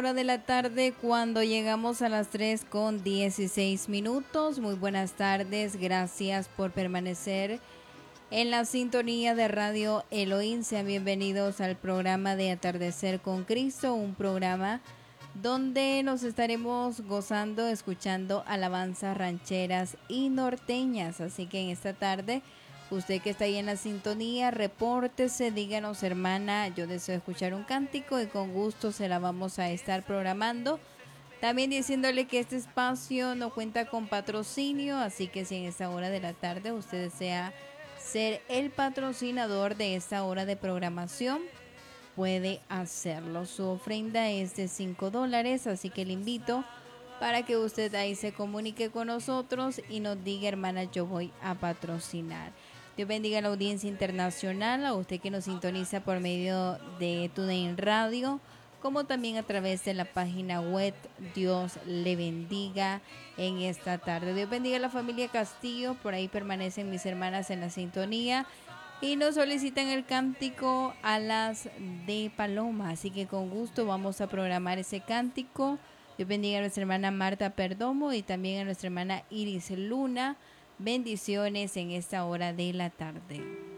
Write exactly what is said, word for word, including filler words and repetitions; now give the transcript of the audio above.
Hora de la tarde cuando llegamos a las tres con dieciséis minutos. Muy buenas tardes, gracias por permanecer en la sintonía de Radio Elohim. Sean bienvenidos al programa de Atardecer con Cristo, un programa donde nos estaremos gozando, escuchando alabanzas rancheras y norteñas. Así que en esta tarde, usted que está ahí en la sintonía, repórtese, díganos, hermana, yo deseo escuchar un cántico y con gusto se la vamos a estar programando. También diciéndole que este espacio no cuenta con patrocinio, así que si en esta hora de la tarde usted desea ser el patrocinador de esta hora de programación, puede hacerlo. Su ofrenda es de cinco dólares, así que le invito para que usted ahí se comunique con nosotros y nos diga, hermana, yo voy a patrocinar. Dios bendiga a la audiencia internacional, a usted que nos sintoniza por medio de TuneIn Radio, como también a través de la página web. Dios le bendiga en esta tarde. Dios bendiga a la familia Castillo, por ahí permanecen mis hermanas en la sintonía y nos solicitan el cántico Alas de Paloma, así que con gusto vamos a programar ese cántico. Dios bendiga a nuestra hermana Marta Perdomo y también a nuestra hermana Iris Luna. Bendiciones en esta hora de la tarde.